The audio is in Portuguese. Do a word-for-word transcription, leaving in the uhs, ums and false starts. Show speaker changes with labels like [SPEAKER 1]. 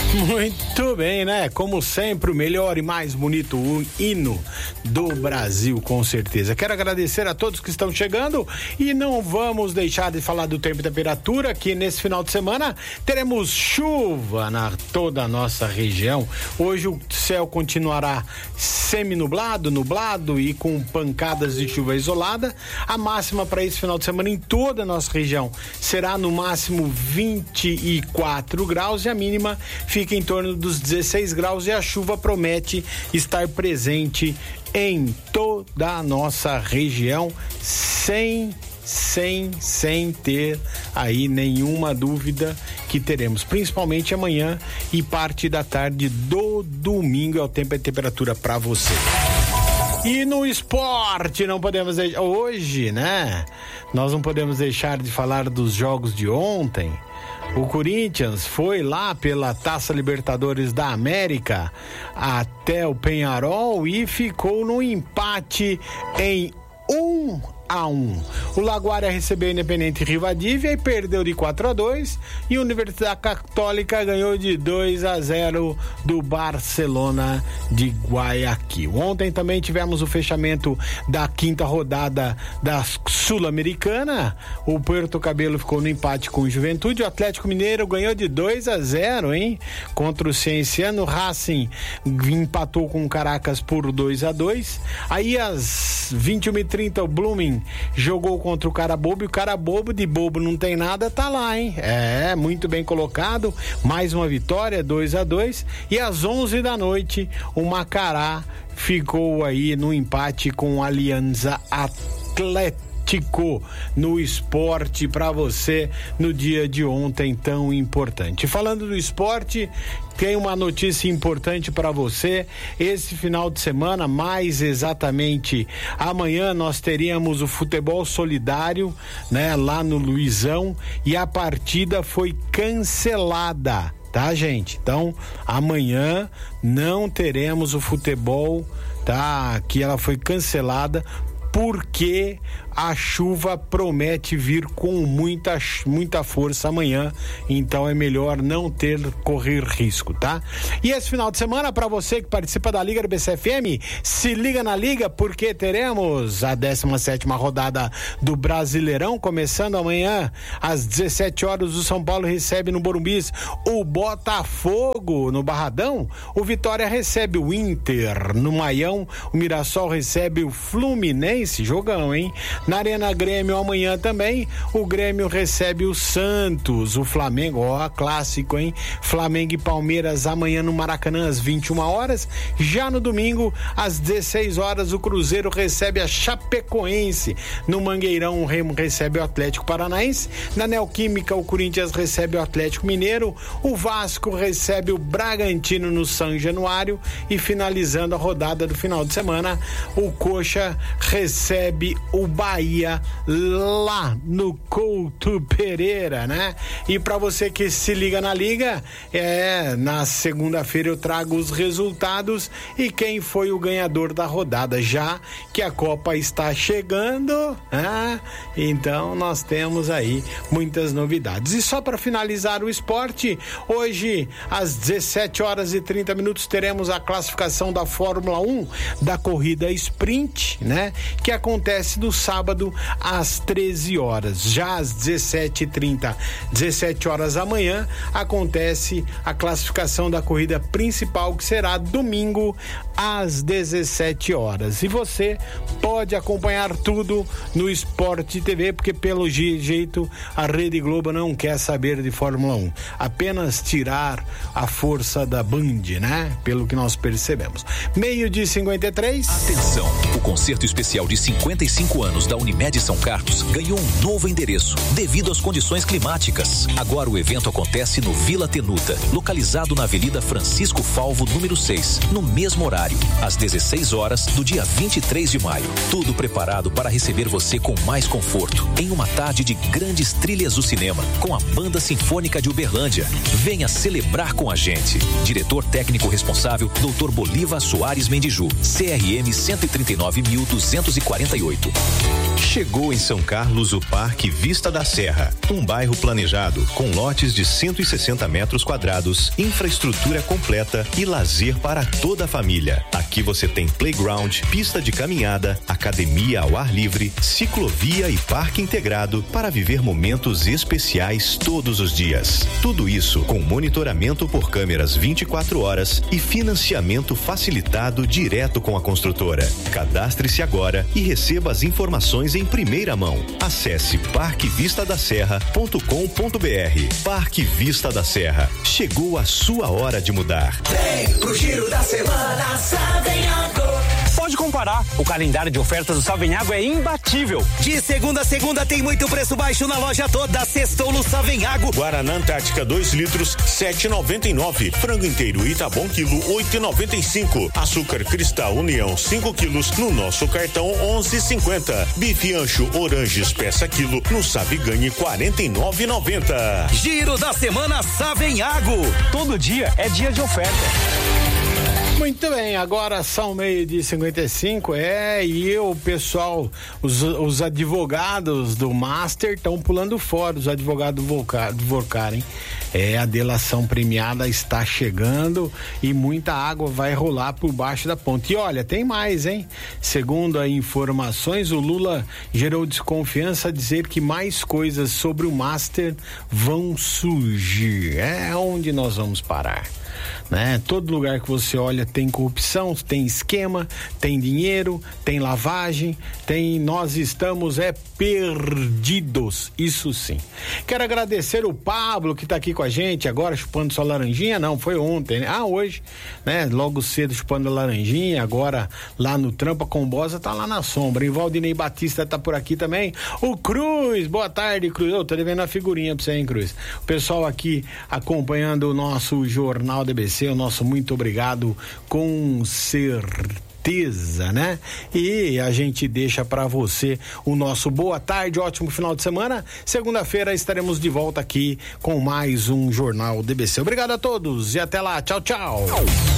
[SPEAKER 1] Muito bem, né? Como sempre, o melhor e mais bonito hino do Brasil, com certeza. Quero agradecer a todos que estão chegando e não vamos deixar de falar do tempo e temperatura, que nesse final de semana teremos chuva na toda a nossa região. Hoje o céu continuará semi-nublado, nublado e com pancadas de chuva isolada. A máxima para esse final de semana em toda a nossa região será no máximo vinte e quatro graus e a mínima fica em torno dos dezesseis graus e a chuva promete estar presente em toda a nossa região sem sem sem ter aí nenhuma dúvida que teremos, principalmente amanhã e parte da tarde do domingo. É o tempo e temperatura para você. E no esporte não podemos deixar, hoje, né? Nós não podemos deixar de falar dos jogos de ontem. O Corinthians foi lá pela Taça Libertadores da América até o Peñarol e ficou no empate em um a um. O Laguária recebeu o Independente Rivadavia e perdeu de quatro a dois e a Universidade Católica ganhou de dois a zero do Barcelona de Guayaquil. Ontem também tivemos o fechamento da quinta rodada da Sul-Americana. O Puerto Cabello ficou no empate com o Juventude. O Atlético Mineiro ganhou de dois a zero, hein? Contra o Cienciano. Racing empatou com o Caracas por dois a dois. Aí às vinte e uma e trinta o Blooming jogou contra o Carabobo e o Carabobo, de bobo não tem nada, tá lá, hein? É, muito bem colocado, mais uma vitória, dois a dois. E às onze da noite o Macará ficou aí no empate com o Alianza Atlético no esporte para você no dia de ontem tão importante. Falando do esporte, tem uma notícia importante para você. Esse final de semana, mais exatamente amanhã, nós teríamos o futebol solidário, né, lá no Luizão, e a partida foi cancelada, tá, gente? Então, amanhã não teremos o futebol, tá? Que ela foi cancelada porque a chuva promete vir com muita, muita força amanhã, então é melhor não ter, correr risco, tá? E esse final de semana, para você que participa da Liga do B C F M, se liga na Liga, porque teremos a décima sétima rodada do Brasileirão, começando amanhã às dezessete horas. O São Paulo recebe no Borumbis o Botafogo. No Barradão, o Vitória recebe o Inter. No Maião, o Mirassol recebe o Fluminense. Jogão, hein? Na Arena Grêmio amanhã também, o Grêmio recebe o Santos. O Flamengo, ó, clássico, hein? Flamengo e Palmeiras amanhã no Maracanã às vinte e uma horas. Já no domingo, às dezesseis horas, o Cruzeiro recebe a Chapecoense. No Mangueirão, o Remo recebe o Atlético Paranaense. Na Neoquímica, o Corinthians recebe o Atlético Mineiro. O Vasco recebe o Bragantino no São Januário. E finalizando a rodada do final de semana, o Coxa recebe o Bahia lá no Couto Pereira, né? E para você que se liga na Liga, é, na segunda-feira eu trago os resultados e quem foi o ganhador da rodada, já que a Copa está chegando, né? Então nós temos aí muitas novidades. E só para finalizar o esporte, hoje às dezessete horas e trinta minutos teremos a classificação da Fórmula um da corrida sprint, né? Que acontece no sábado às treze horas. Já às dezessete e trinta, dezessete horas amanhã, acontece a classificação da corrida principal, que será domingo às dezessete horas. E você pode acompanhar tudo no Sport T V, porque pelo jeito a Rede Globo não quer saber de Fórmula um, apenas tirar a força da Band, né? Pelo que nós percebemos. Meio-dia e cinquenta e três.
[SPEAKER 2] Atenção, o concerto especial de cinquenta e cinco anos da Unimed São Carlos ganhou um novo endereço devido às condições climáticas. Agora o evento acontece no Vila Tenuta, localizado na Avenida Francisco Falvo, número seis, no mesmo horário, às dezesseis horas do dia vinte e três de maio. Tudo preparado para receber você com mais conforto, em uma tarde de grandes trilhas do cinema, com a Banda Sinfônica de Uberlândia. Venha celebrar com a gente. Diretor técnico responsável, doutor Bolívar Soares Mendiju, C R M cento e trinta e nove mil duzentos e quarenta e oito.
[SPEAKER 3] Chegou em São Carlos o Parque Vista da Serra, um bairro planejado com lotes de cento e sessenta metros quadrados, infraestrutura completa e lazer para toda a família. Aqui você tem playground, pista de caminhada, academia ao ar livre, ciclovia e parque integrado para viver momentos especiais todos os dias. Tudo isso com monitoramento por câmeras vinte e quatro horas e financiamento facilitado direto com a construtora. Cadastre-se agora e receba as informações em primeira mão. Acesse parque vista da serra ponto com ponto br. Parque Vista da Serra. Chegou a sua hora de mudar.
[SPEAKER 4] Vem pro Giro da Semana Savenhago.
[SPEAKER 5] Pode comparar, o calendário de ofertas do Savenhago é imbatível.
[SPEAKER 6] De segunda a segunda tem muito preço baixo na loja toda. Sextou no Savenhago.
[SPEAKER 7] Guaraná Antártica dois litros, sete e noventa e nove. Frango inteiro Itabom quilo, oito e noventa e cinco. Açúcar Cristal União cinco quilos no nosso cartão onze e cinquenta. Bife Ancho Oranges peça quilo no Sabe Ganhe quarenta e nove e noventa.
[SPEAKER 6] Giro da Semana Savenhago.
[SPEAKER 5] Todo dia é dia de oferta.
[SPEAKER 1] Muito bem, agora são meio de cinquenta e cinco, é, e o pessoal, os, os advogados do Master estão pulando fora, os advogados do Volcar, hein? É, a delação premiada está chegando e muita água vai rolar por baixo da ponte. E olha, tem mais, hein? Segundo as informações, o Lula gerou desconfiança a dizer que mais coisas sobre o Master vão surgir. É onde nós vamos parar. Né? Todo lugar que você olha tem corrupção, tem esquema, tem dinheiro, tem lavagem, tem, nós estamos é perdidos, isso sim. Quero agradecer o Pablo que está aqui com a gente agora chupando sua laranjinha, não, foi ontem, né? Ah, hoje, né? Logo cedo chupando a laranjinha, agora lá no Trampa Combosa tá lá na sombra, e Valdinei Batista tá por aqui também, o Cruz, boa tarde Cruz, eu tô devendo a figurinha pra você, hein Cruz, o pessoal aqui acompanhando o nosso Jornal D B C, o nosso muito obrigado, com certeza, né? E a gente deixa pra você o nosso boa tarde, ótimo final de semana. Segunda-feira estaremos de volta aqui com mais um Jornal D B C. Obrigado a todos e até lá. Tchau, tchau.